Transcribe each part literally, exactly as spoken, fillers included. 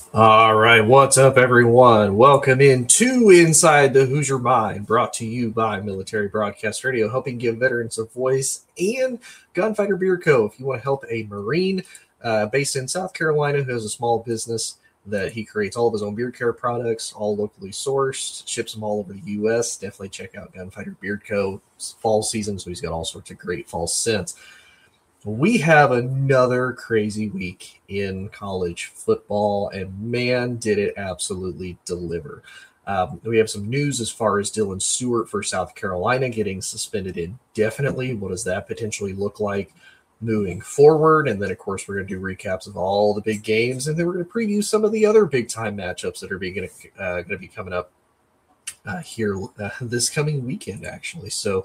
All right, what's up, everyone? Welcome into Inside the Hoosier Mind, brought to you by Military Broadcast Radio, helping give veterans a voice, and Gunfighter Beer Co. If you want to help a Marine uh, based in South Carolina who has a small business that he creates all of his own beard care products, all locally sourced, ships them all over the U S, definitely check out Gunfighter Beard Co. It's fall season, so he's got all sorts of great fall scents. We have another crazy week in college football, and man, did it absolutely deliver. Um, we have some news as far as Dylan Stewart for South Carolina getting suspended indefinitely. What does that potentially look like moving forward? And then, of course, we're going to do recaps of all the big games, and then we're going to preview some of the other big-time matchups that are being uh, going to be coming up uh, here uh, this coming weekend, actually. So,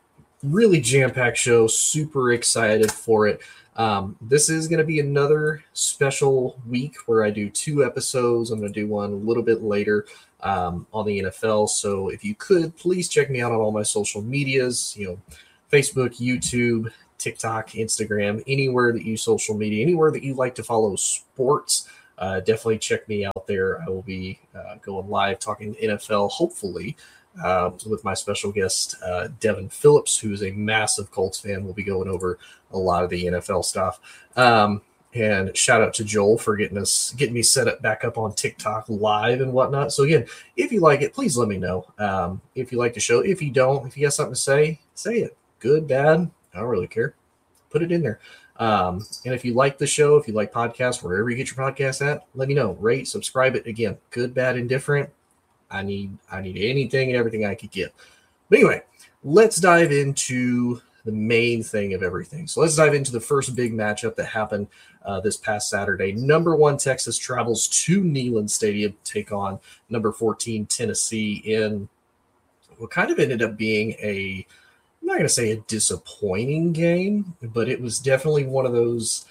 really jam-packed show. Super excited for it. Um, this is going to be another special week where I do two episodes. I'm going to do one a little bit later um, on the N F L. So if you could, please check me out on all my social medias, you know, Facebook, YouTube, TikTok, Instagram, anywhere that you social media, anywhere that you like to follow sports. Uh, definitely check me out there. I will be uh, going live talking N F L, hopefully, Uh, with my special guest, uh, Devin Phillips, who's a massive Colts fan. We'll be going over a lot of the N F L stuff. Um, and shout out to Joel for getting us, getting me set up back up on TikTok live and whatnot. So again, if you like it, please let me know. Um, if you like the show, if you don't, if you have something to say, say it. Good, bad, I don't really care. Put it in there. Um, and if you like the show, if you like podcasts, wherever you get your podcast at, let me know. Rate, subscribe it. Again, good, bad, indifferent. I need I need anything and everything I could get. But anyway, let's dive into the main thing of everything. So let's dive into the first big matchup that happened uh, this past Saturday. Number one, Texas travels to Neyland Stadium to take on number fourteen, Tennessee, in what kind of ended up being a, I'm not going to say a disappointing game, but it was definitely one of those,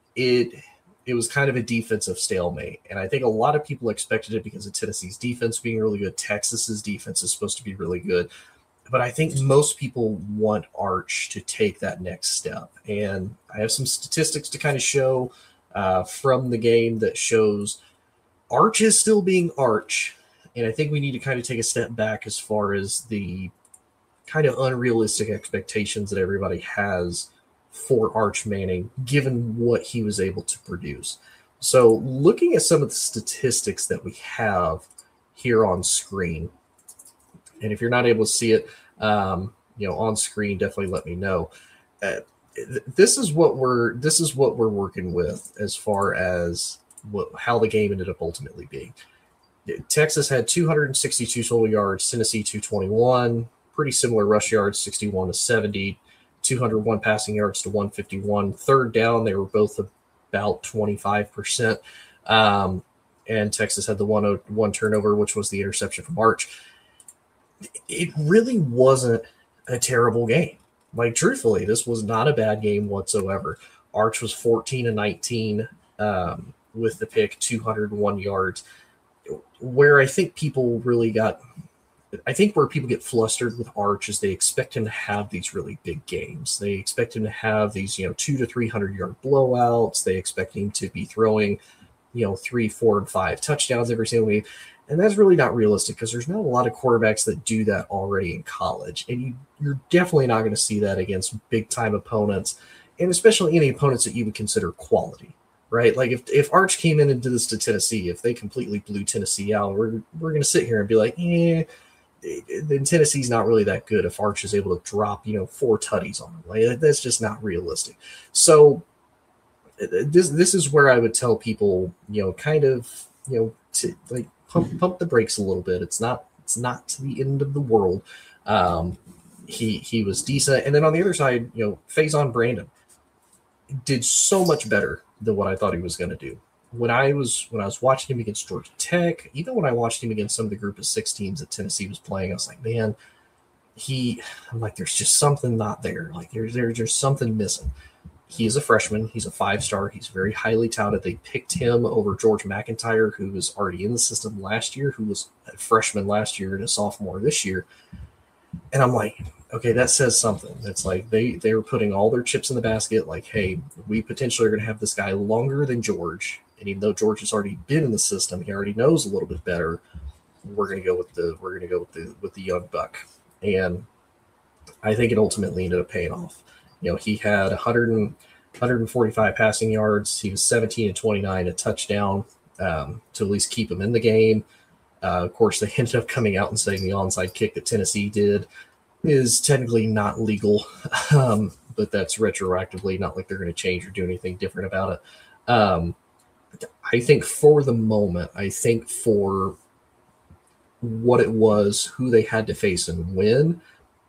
it – it was kind of a defensive stalemate. And I think a lot of people expected it because of Tennessee's defense being really good. Texas's defense is supposed to be really good. But I think most people want Arch to take that next step. And I have some statistics to kind of show uh, from the game that shows Arch is still being Arch. And I think we need to kind of take a step back as far as the kind of unrealistic expectations that everybody has for Arch Manning, given what he was able to produce. So looking at some of the statistics that we have here on screen, and if you're not able to see it, um, you know, on screen, definitely let me know. Uh, this is what we're this is what we're working with as far as what how the game ended up ultimately being. Texas had two hundred sixty-two total yards, Tennessee two twenty-one, pretty similar rush yards, sixty-one to seventy. two hundred one passing yards to one fifty-one. Third down, they were both about twenty-five percent. Um, and Texas had the one, one turnover, which was the interception from Arch. It really wasn't a terrible game. Like, truthfully, this was not a bad game whatsoever. Arch was fourteen and nineteen um, with the pick, two hundred one yards. Where I think people really got – I think where people get flustered with Arch is they expect him to have these really big games. They expect him to have these, you know, two to three hundred yard blowouts. They expect him to be throwing, you know, three, four, and five touchdowns every single week. And that's really not realistic because there's not a lot of quarterbacks that do that already in college. And you, you're definitely not going to see that against big time opponents, and especially any opponents that you would consider quality, right? Like if, if Arch came in and did this to Tennessee, if they completely blew Tennessee out, we're, we're going to sit here and be like, eh, then Tennessee's not really that good if Arch is able to drop, you know, four tutties on them. Like, that's just not realistic. So this this is where I would tell people, you know, kind of, you know, to like pump pump the brakes a little bit. It's not it's not to the end of the world. Um, he he was decent, and then on the other side, you know, Faison Brandon did so much better than what I thought he was going to do. When I was when I was watching him against Georgia Tech, even when I watched him against some of the group of six teams that Tennessee was playing, I was like, man, he, I'm like, there's just something not there. Like there's there's just something missing. He is a freshman. He's a five-star. He's very highly touted. They picked him over George McIntyre, who was already in the system last year, who was a freshman last year and a sophomore this year. And I'm like, okay, that says something. It's like they they were putting all their chips in the basket. Like, hey, we potentially are going to have this guy longer than George, and even though George has already been in the system, he already knows a little bit better. We're going to go with the we're going to go with the with the young buck, and I think it ultimately ended up paying off. You know, he had one hundred, one hundred forty-five passing yards. He was seventeen and twenty-nine, a touchdown um, to at least keep him in the game. Uh, of course, they ended up coming out and saying the onside kick that Tennessee did is technically not legal, um, but that's retroactively, not like they're going to change or do anything different about it. Um, I think for the moment, I think for what it was, who they had to face and win,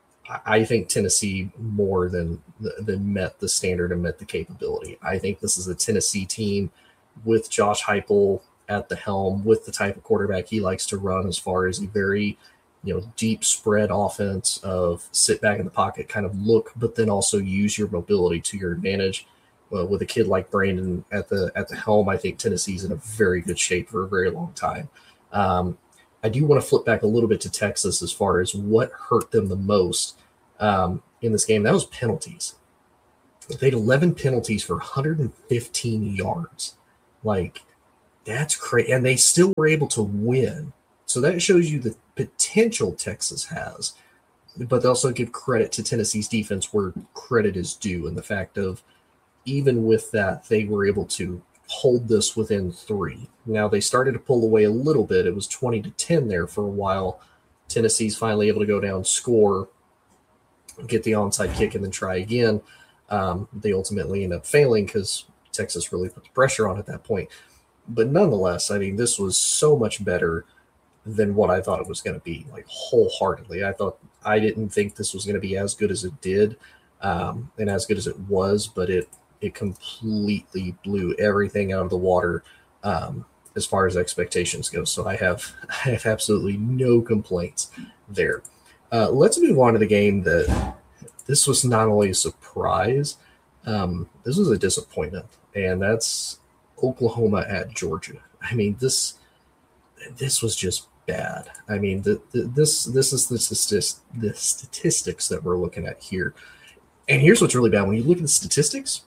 I think Tennessee more than than met the standard and met the capability. I think this is a Tennessee team with Josh Heupel at the helm, with the type of quarterback he likes to run, as far as a very, you know, deep spread offense of sit back in the pocket, kind of look, but then also use your mobility to your advantage. Well, with a kid like Brandon at the at the helm, I think Tennessee's in a very good shape for a very long time. Um, I do want to flip back a little bit to Texas as far as what hurt them the most um, in this game. That was penalties. They had eleven penalties for one hundred fifteen yards. Like, that's crazy. And they still were able to win. So that shows you the potential Texas has. But they also give credit to Tennessee's defense where credit is due, and the fact of even with that, they were able to hold this within three. Now, they started to pull away a little bit. It was twenty to ten there for a while. Tennessee's finally able to go down, score, get the onside kick, and then try again. Um, they ultimately end up failing because Texas really put the pressure on at that point. But nonetheless, I mean, this was so much better than what I thought it was going to be, like wholeheartedly. I thought I didn't think this was going to be as good as it did um, and as good as it was, but it it completely blew everything out of the water um, as far as expectations go. So I have I have absolutely no complaints there. Uh, let's move on to the game that this was not only a surprise, um, this was a disappointment, and that's Oklahoma at Georgia. I mean, this this was just bad. I mean, the, the, this this is the, statist, the statistics that we're looking at here. And here's what's really bad. When you look at the statistics,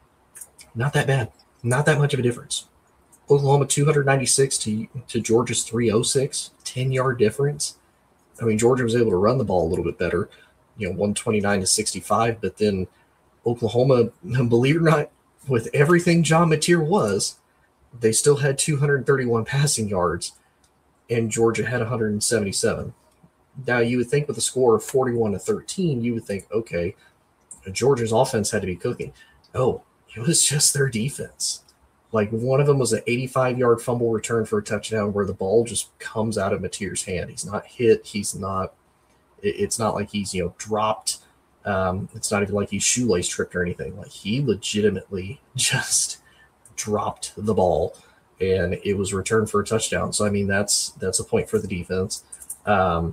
not that bad. Not that much of a difference. Oklahoma two ninety-six to, to Georgia's three oh six, ten-yard difference. I mean, Georgia was able to run the ball a little bit better, you know, one twenty-nine to sixty-five, but then Oklahoma, believe it or not, with everything John Mateer was, they still had two hundred thirty-one passing yards, and Georgia had one hundred seventy-seven. Now, you would think with a score of forty-one to thirteen, you would think, okay, Georgia's offense had to be cooking. Oh, it was just their defense. Like, one of them was an eighty-five-yard fumble return for a touchdown where the ball just comes out of Mateer's hand. He's not hit. He's not – it's not like he's, you know, dropped. Um, it's not even like he's shoelace tripped or anything. Like, he legitimately just dropped the ball, and it was returned for a touchdown. So, I mean, that's that's a point for the defense. Um,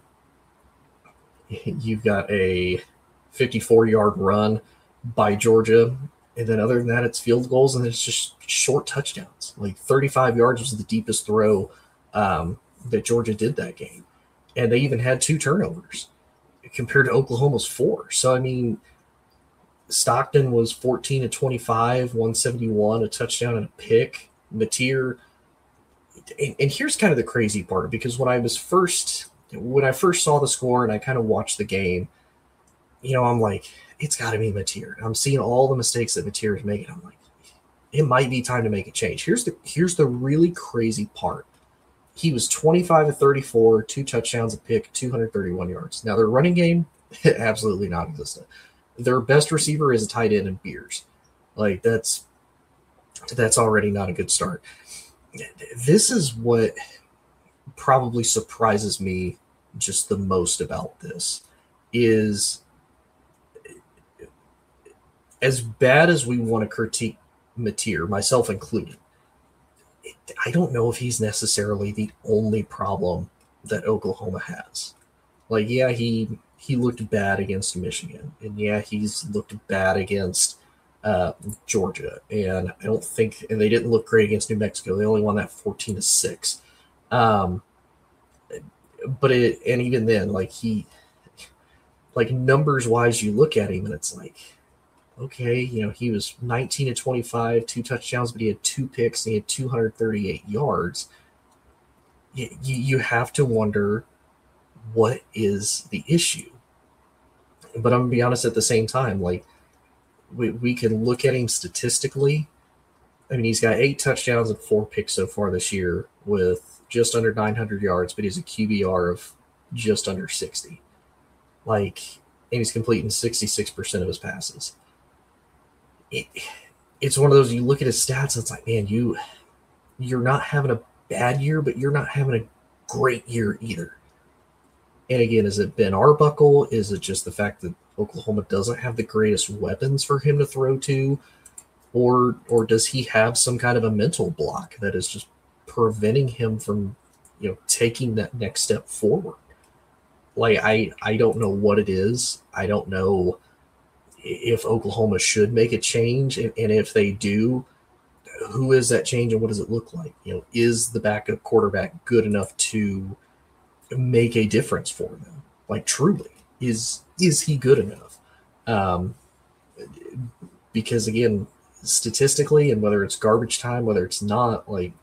you've got a fifty-four-yard run by Georgia, and then other than that, it's field goals, and it's just short touchdowns. Like, thirty-five yards was the deepest throw um, that Georgia did that game. And they even had two turnovers compared to Oklahoma's four. So, I mean, Stockton was fourteen to twenty-five, one seventy-one, a touchdown and a pick. Mateer, and, and here's kind of the crazy part, because when I was first, when I first saw the score and I kind of watched the game, you know, I'm like, it's got to be Mateer. I'm seeing all the mistakes that Mateer is making. I'm like, it might be time to make a change. Here's the here's the really crazy part. He was twenty-five to thirty-four, two touchdowns, a pick, two hundred thirty-one yards. Now, their running game, absolutely non-existent. Their best receiver is a tight end in Beers. Like, that's that's already not a good start. This is what probably surprises me just the most about this is, as bad as we want to critique Mateer, myself included, I don't know if he's necessarily the only problem that Oklahoma has. Like, yeah, he he looked bad against Michigan, and yeah, he's looked bad against uh, Georgia, and I don't think, and they didn't look great against New Mexico. They only won that fourteen to six. Um, but it, and even then, like he, like numbers wise, you look at him and it's like, okay, you know, he was nineteen to twenty-five, two touchdowns, but he had two picks and he had two hundred thirty-eight yards. You, you have to wonder, what is the issue? But I'm going to be honest, at the same time, like, we, we can look at him statistically. I mean, he's got eight touchdowns and four picks so far this year with just under nine hundred yards, but he's a Q B R of just under sixty. Like, and he's completing sixty-six percent of his passes. It, it's one of those, you look at his stats, and it's like, man, you, you're not having a bad year, but you're not having a great year either. And again, is it Ben Arbuckle? Is it just the fact that Oklahoma doesn't have the greatest weapons for him to throw to? Or or does he have some kind of a mental block that is just preventing him from, you know, taking that next step forward? Like, I, I don't know what it is. I don't know if Oklahoma should make a change. And, and if they do, who is that change and what does it look like? You know, is the backup quarterback good enough to make a difference for them? Like, truly, is is he good enough? Um, because, again, statistically, and whether it's garbage time, whether it's not, like,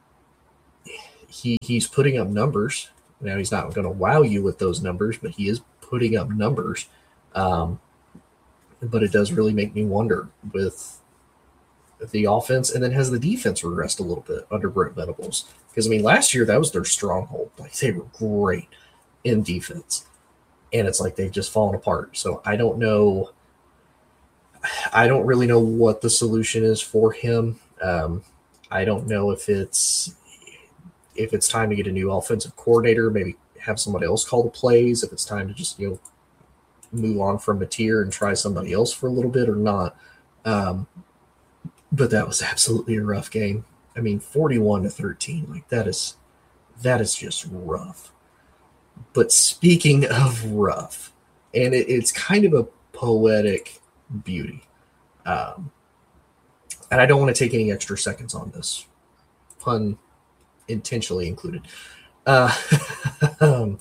he he's putting up numbers. Now, he's not going to wow you with those numbers, but he is putting up numbers. Um, but it does really make me wonder with the offense, and then has the defense regressed a little bit under Brent Venables? Because, I mean, last year that was their stronghold. Like, they were great in defense, and it's like they've just fallen apart. So I don't know. I don't really know what the solution is for him. Um, I don't know if it's if it's time to get a new offensive coordinator, maybe have somebody else call the plays, if it's time to just, you know, move on from Mateer and try somebody else for a little bit or not. Um, but that was absolutely a rough game. I mean, forty-one to thirteen, like that is, that is just rough. But speaking of rough, and it, it's kind of a poetic beauty. Um, and I don't want to take any extra seconds on this, pun intentionally included. Uh, um,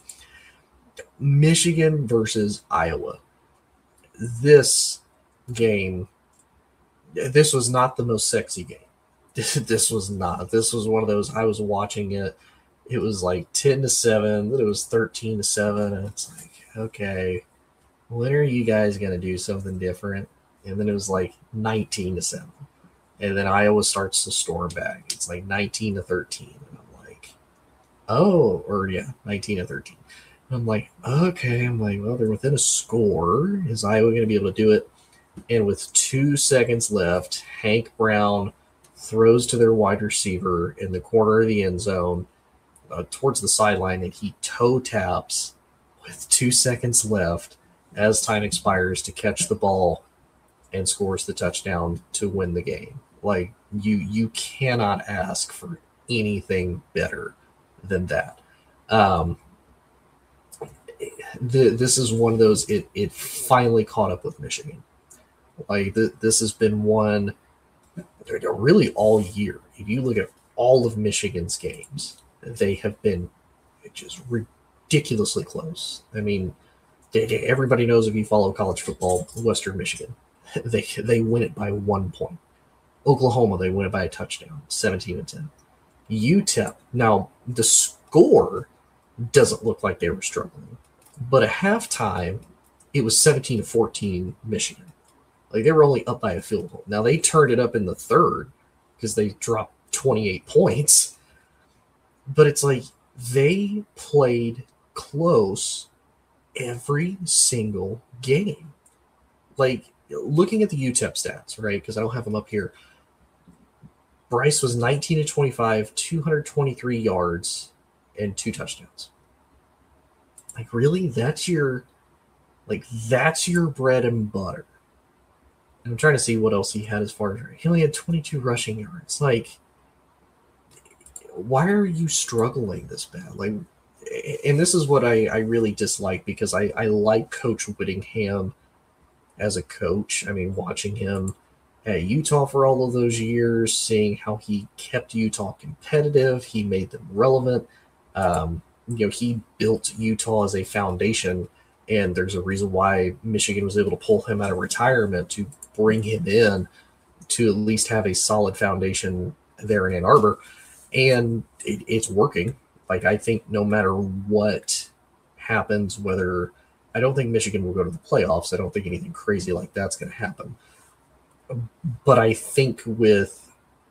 Michigan versus Iowa. This game, this was not the most sexy game. This was not. This was one of those, I was watching it. It was like ten to seven, then it was thirteen to seven, and it's like, okay, when are you guys going to do something different? And then it was like nineteen to seven. And then Iowa starts to storm back. It's like nineteen to thirteen. And I'm like, oh, or yeah, nineteen to thirteen. And I'm like, okay. I'm like, well, they're within a score. Is Iowa going to be able to do it? And with two seconds left, Hank Brown throws to their wide receiver in the corner of the end zone uh, towards the sideline, and he toe taps with two seconds left as time expires to catch the ball and scores the touchdown to win the game. Like, you you cannot ask for anything better than that. Um, the, this is one of those, it, it finally caught up with Michigan. Like, the, this has been one really all year. If you look at all of Michigan's games, they have been just ridiculously close. I mean, they, everybody knows, if you follow college football, Western Michigan, they they win it by one point. Oklahoma, they win it by a touchdown, seventeen to ten. U T E P, now the score doesn't look like they were struggling, but at halftime, it was seventeen to fourteen Michigan. Like, they were only up by a field goal. Now, they turned it up in the third because they dropped twenty-eight points. But it's like they played close every single game. Like, looking at the U T E P stats, right, because I don't have them up here, Bryce was nineteen to twenty-five, two hundred twenty-three yards, and two touchdowns. Like, really? That's your, like, that's your bread and butter. And I'm trying to see what else he had as far as, he only had twenty-two rushing yards. Like, why are you struggling this bad? Like, and this is what I, I really dislike, because I, I like Coach Whittingham as a coach. I mean, watching him at Utah for all of those years, seeing how he kept Utah competitive, he made them relevant. Um, you know, he built Utah as a foundation and there's a reason why Michigan was able to pull him out of retirement to bring him in to at least have a solid foundation there in Ann Arbor. And it, it's working. Like, I think no matter what happens, whether I don't think Michigan will go to the playoffs. I don't think anything crazy like that's going to happen. But I think with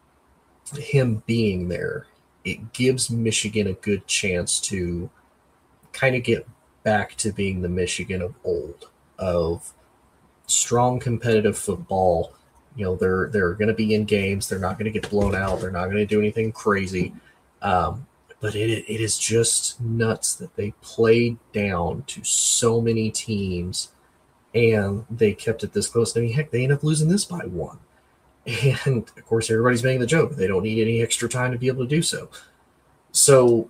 him being there, it gives Michigan a good chance to kind of get back to being the Michigan of old, of strong competitive football. You know, they're they're going to be in games. They're not going to get blown out. They're not going to do anything crazy. Um, but it it is just nuts that they played down to so many teams, and they kept it this close. I mean, heck, they ended up losing this by one. And, of course, everybody's making the joke. They don't need any extra time to be able to do so. So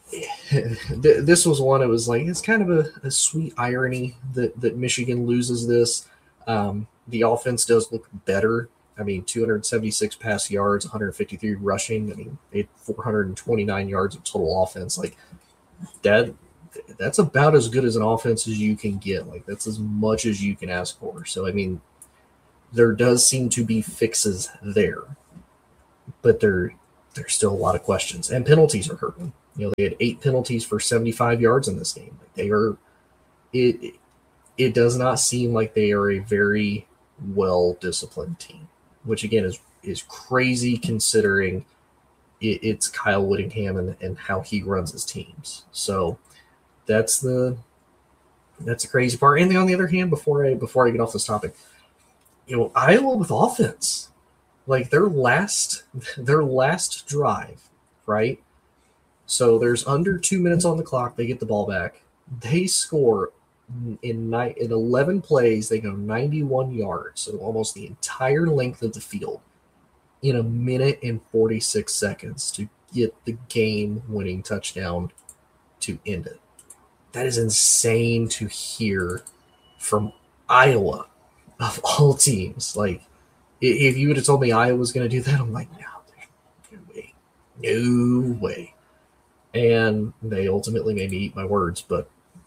this was one, it was like, it's kind of a, a sweet irony that, that Michigan loses this. Um, the offense does look better. I mean, two hundred seventy-six pass yards, one hundred fifty-three rushing. I mean, they had four hundred twenty-nine yards of total offense. Like, that, that's about as good as an offense as you can get. Like, that's as much as you can ask for. So, I mean, there does seem to be fixes there, but there, there's still a lot of questions. And penalties are hurting. You know, they had eight penalties for seventy-five yards in this game. Like, they are it. It does not seem like they are a very well-disciplined team, which again is is crazy considering it, it's Kyle Whittingham and, and how he runs his teams. So that's the that's the crazy part. And on the other hand, before I before I get off this topic, you know, Iowa with offense, like their last their last drive, right? So there's under two minutes on the clock. They get the ball back. They score in nine, in eleven plays. They go ninety-one yards, so almost the entire length of the field in a minute and forty-six seconds to get the game-winning touchdown to end it. That is insane to hear from Iowa, of all teams. Like, if you would have told me Iowa was going to do that, I'm like, no, no way. No way. And they ultimately made me eat my words, but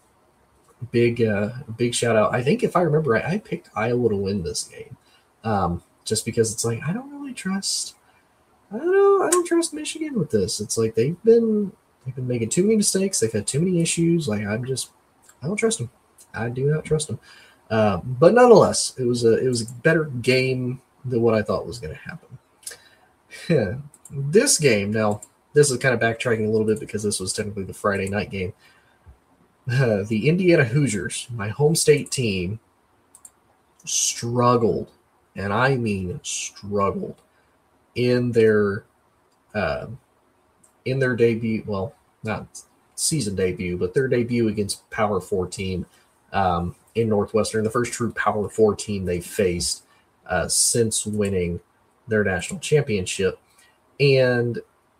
big uh, big shout out. I think if I remember right, I picked Iowa to win this game um, just because it's like, I don't really trust I don't know, I don't trust Michigan with this. It's like they've been they've been making too many mistakes. They've had too many issues. Like, I'm just I don't trust them. I do not trust them. Uh, but nonetheless, it was a it was a better game than what I thought was going to happen. Yeah. This game, now, this is kind of backtracking a little bit because this was technically the Friday night game. Uh, the Indiana Hoosiers, my home state team, struggled, and I mean struggled, in their uh, in their debut. Well, not season debut, but their debut against Power Four team um, in Northwestern, the first true Power Four team they faced uh, since winning their national championship. And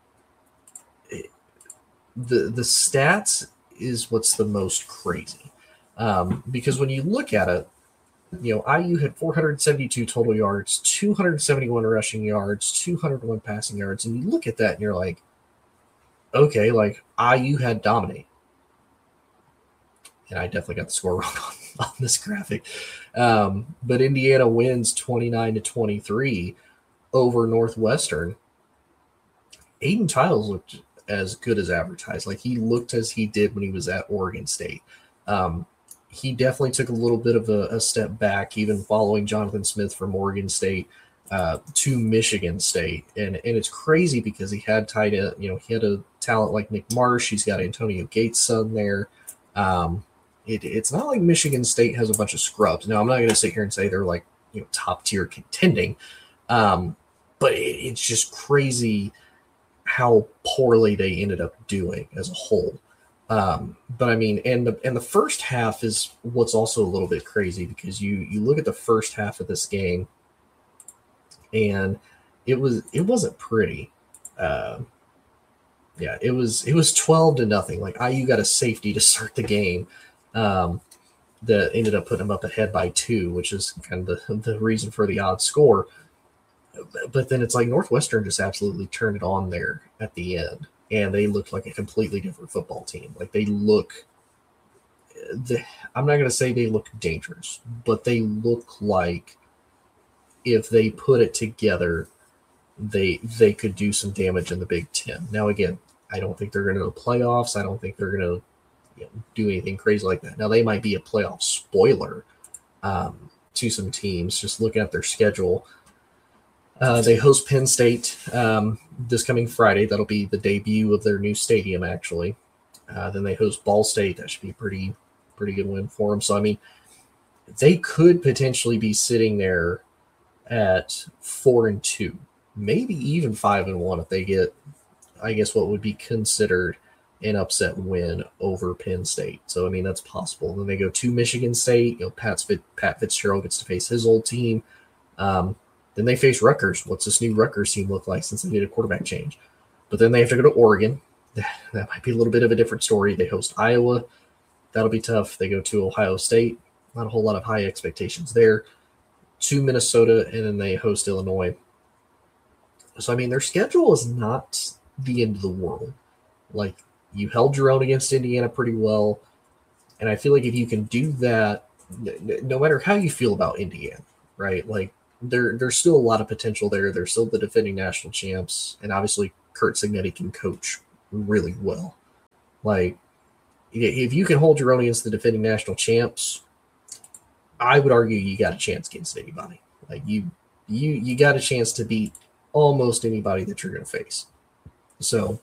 the the stats is what's the most crazy, um, because when you look at it, you know, I U had four hundred seventy-two total yards, two hundred seventy-one rushing yards, two hundred one passing yards, and you look at that and you're like, okay, like I U had dominate, and I definitely got the score wrong on, on this graphic, um, but Indiana wins twenty-nine to twenty-three over Northwestern. Aiden Childs looked as good as advertised. Like, he looked as he did when he was at Oregon State. Um, he definitely took a little bit of a, a step back, even following Jonathan Smith from Oregon State uh, to Michigan State. And and it's crazy because he had tight end, you know, he had a talent like Nick Marsh. He's got Antonio Gates' son there. Um, it, it's not like Michigan State has a bunch of scrubs. Now, I'm not going to sit here and say they're like, you know, top tier contending, um, but it, it's just crazy how poorly they ended up doing as a whole. Um, but I mean, and the and the first half is what's also a little bit crazy, because you you look at the first half of this game, and it was it wasn't pretty. Uh, yeah, it was it was twelve to nothing. Like, I U got a safety to start the game um, that ended up putting them up ahead by two, which is kind of the, the reason for the odd score. But then it's like Northwestern just absolutely turned it on there at the end, and they looked like a completely different football team. Like, they look the, I'm not going to say they look dangerous, but they look like if they put it together, they they could do some damage in the Big Ten. Now, again, I don't think they're going to go to playoffs. I don't think they're going to you know, do anything crazy like that. Now, they might be a playoff spoiler um, to some teams, just looking at their schedule. Uh, they host Penn State um, this coming Friday. That'll be the debut of their new stadium, actually. Uh, then they host Ball State. That should be a pretty, pretty good win for them. So, I mean, they could potentially be sitting there at four and two, maybe even five and one if they get, I guess, what would be considered an upset win over Penn State. So, I mean, that's possible. Then they go to Michigan State. You know, Pat's Fit, Pat Fitzgerald gets to face his old team. Um, then they face Rutgers. What's this new Rutgers team look like since they did a quarterback change? But then they have to go to Oregon. That might be a little bit of a different story. They host Iowa. That'll be tough. They go to Ohio State. Not a whole lot of high expectations there. To Minnesota, and then they host Illinois. So, I mean, their schedule is not the end of the world. Like, you held your own against Indiana pretty well, and I feel like if you can do that, no matter how you feel about Indiana, right? Like, there, there's still a lot of potential there. They're still the defending national champs, and obviously Curt Cignetti can coach really well. Like, if you can hold your own against the defending national champs, I would argue you got a chance against anybody. Like, you, you, you got a chance to beat almost anybody that you're going to face. So,